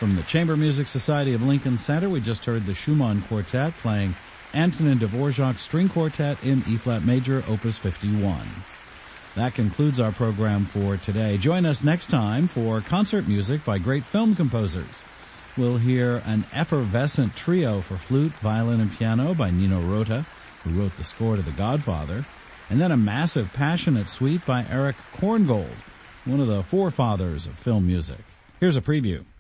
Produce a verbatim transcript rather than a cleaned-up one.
From the Chamber Music Society of Lincoln Center, we just heard the Schumann Quartet playing Antonin Dvorak's String Quartet in E-flat major, Opus fifty-one. That concludes our program for today. Join us next time for concert music by great film composers. We'll hear an effervescent trio for flute, violin, and piano by Nino Rota, who wrote the score to The Godfather, and then a massive, passionate suite by Erich Korngold, one of the forefathers of film music. Here's a preview.